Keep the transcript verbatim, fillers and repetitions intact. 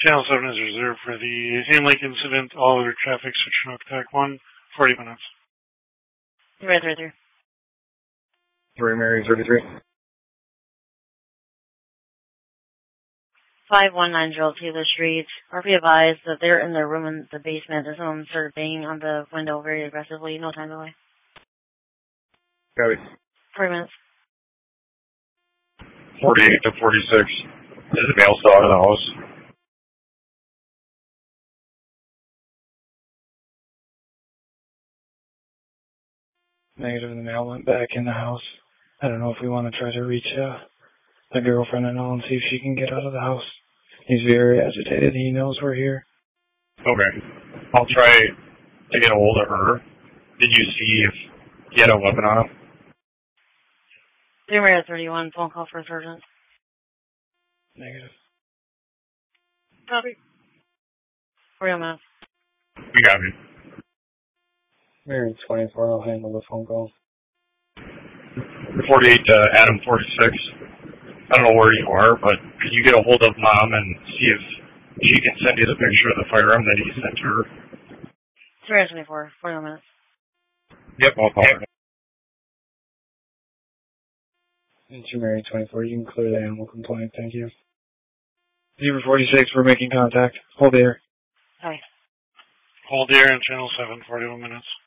Channel seven is reserved for the Hand Lake incident. All other traffic switch to Octac one, forty minutes. Red thirty-three. Three Mary thirty-three. five one nine zero Taylor Street. R P advised that they're in their room in the basement and someone started banging on the window very aggressively. No time delay. Copy. Three minutes. forty-eight to forty-six. Is the male still out of the house? Negative, the male went back in the house. I don't know if we want to try to reach uh, the girlfriend and all and see if she can get out of the house. He's very agitated. He knows we're here. Okay. I'll try to get a hold of her. Did you see if he had a weapon on him? Three Mary thirty-one. Phone call for a sergeant. Negative. Copy. forty minutes. We got me. Mary twenty-four, I'll handle the phone call. forty-eight to Adam forty-six. I don't know where you are, but could you get a hold of Mom and see if she can send you the picture of the firearm that he sent to her? Three Mary twenty-four. forty minutes. Yep, I'll call her. It's Mary twenty-four, you can clear the animal complaint, thank you. Zebra forty-six, we're making contact. Hold there. Hi. Hold there in Channel seven, forty-one minutes.